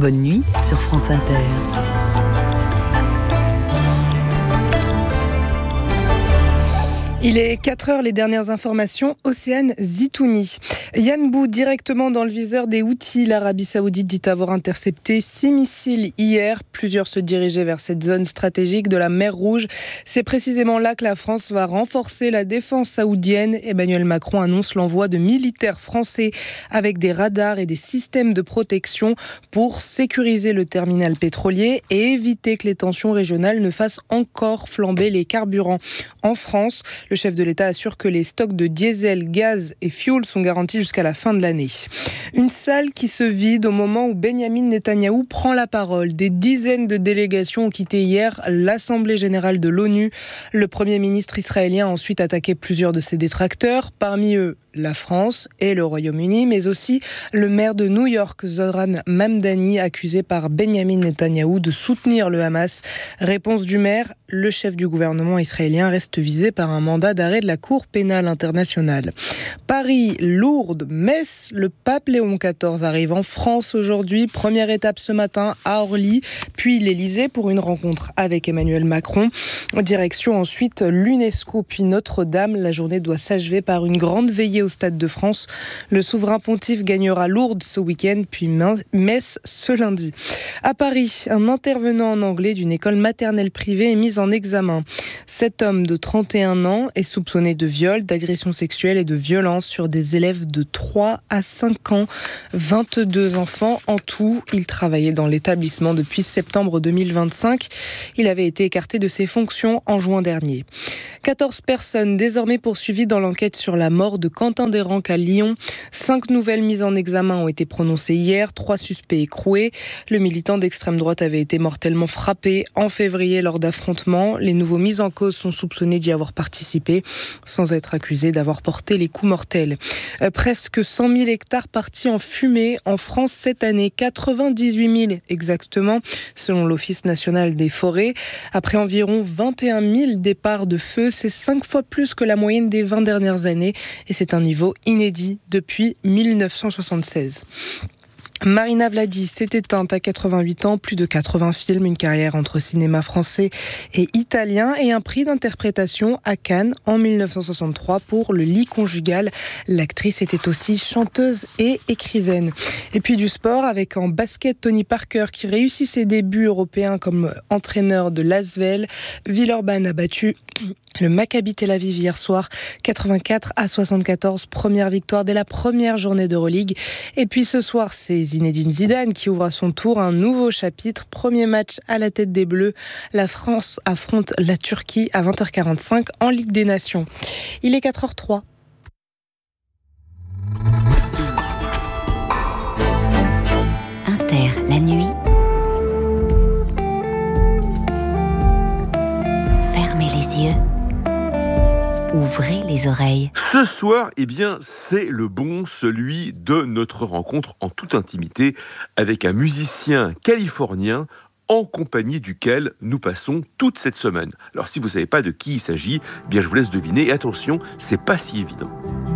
Bonne nuit sur France Inter. Il est 4h, les dernières informations, Océane Zitouni. Yann Bou, directement dans le viseur des Houthis. L'Arabie Saoudite dit avoir intercepté 6 missiles hier. Plusieurs se dirigeaient vers cette zone stratégique de la mer Rouge. C'est précisément là que la France va renforcer la défense saoudienne. Emmanuel Macron annonce l'envoi de militaires français avec des radars et des systèmes de protection pour sécuriser le terminal pétrolier et éviter que les tensions régionales ne fassent encore flamber les carburants. En France, le chef de l'État assure que les stocks de diesel, gaz et fioul sont garantis jusqu'à la fin de l'année. Une salle qui se vide au moment où Benyamin Netanyahou prend la parole. Des dizaines de délégations ont quitté hier l'Assemblée générale de l'ONU. Le Premier ministre israélien a ensuite attaqué plusieurs de ses détracteurs, parmi eux la France et le Royaume-Uni, mais aussi le maire de New York, Zoran Mamdani, accusé par Benyamin Netanyahou de soutenir le Hamas. Réponse du maire, le chef du gouvernement israélien reste visé par un mandat d'arrêt de la Cour pénale internationale. Paris, Lourdes, Metz, le pape Léon XIV arrive en France aujourd'hui. Première étape ce matin à Orly, puis l'Élysée pour une rencontre avec Emmanuel Macron. Direction ensuite l'UNESCO, puis Notre-Dame. La journée doit s'achever par une grande veillée au Stade de France. Le souverain pontife gagnera Lourdes ce week-end, puis Metz ce lundi. À Paris, un intervenant en anglais d'une école maternelle privée est mis en examen. Cet homme de 31 ans est soupçonné de viol, d'agression sexuelle et de violence sur des élèves de 3 à 5 ans. 22 enfants en tout. Il travaillait dans l'établissement depuis septembre 2025. Il avait été écarté de ses fonctions en juin dernier. 14 personnes désormais poursuivies dans l'enquête sur la mort de Quentin Desranques à Lyon. 5 nouvelles mises en examen ont été prononcées hier. 3 suspects écroués. Le militant d'extrême droite avait été mortellement frappé en février lors d'affrontements. Les nouveaux mis en cause sont soupçonnés d'y avoir participé, sans être accusés d'avoir porté les coups mortels. Presque 100 000 hectares partis en fumée en France cette année. 98 000 exactement, selon l'Office national des forêts. Après environ 21 000 départs de feu, c'est 5 fois plus que la moyenne des 20 dernières années. Et c'est un niveau inédit depuis 1976. Marina Vladi s'est éteinte à 88 ans, plus de 80 films, une carrière entre cinéma français et italien et un prix d'interprétation à Cannes en 1963 pour Le lit conjugal. L'actrice était aussi chanteuse et écrivaine. Et puis du sport avec en basket Tony Parker qui réussit ses débuts européens comme entraîneur de l'Asvel. Villeurbanne a battu le Maccabi Tel Aviv hier soir, 84-74, première victoire dès la première journée d'Euroleague. Et puis ce soir, c'est Zinedine Zidane qui ouvre à son tour un nouveau chapitre. Premier match à la tête des Bleus. La France affronte la Turquie à 20h45 en Ligue des Nations. Il est 4h03. Inter, la nuit. Fermez les yeux. Ouvrez les oreilles. Ce soir, c'est le bon, celui de notre rencontre en toute intimité avec un musicien californien en compagnie duquel nous passons toute cette semaine. Alors si vous ne savez pas de qui il s'agit, je vous laisse deviner. Et attention, c'est pas si évident.